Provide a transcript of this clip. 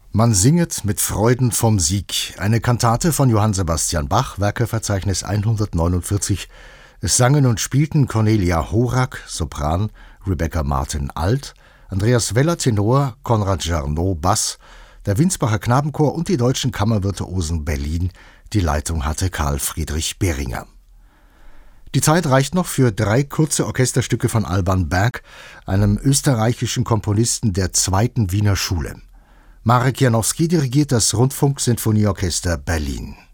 Man singet mit Freuden vom Sieg. Eine Kantate von Johann Sebastian Bach, Werkeverzeichnis 149. Es sangen und spielten Cornelia Horak, Sopran, Rebecca Martin, Alt, Andreas Weller, Tenor, Konrad Jarnot, Bass, der Winsbacher Knabenchor und die Deutschen Kammervirtuosen Berlin. Die Leitung hatte Karl Friedrich Behringer. Die Zeit reicht noch für 3 kurze Orchesterstücke von Alban Berg, einem österreichischen Komponisten der zweiten Wiener Schule. Marek Janowski dirigiert das Rundfunksinfonieorchester Berlin.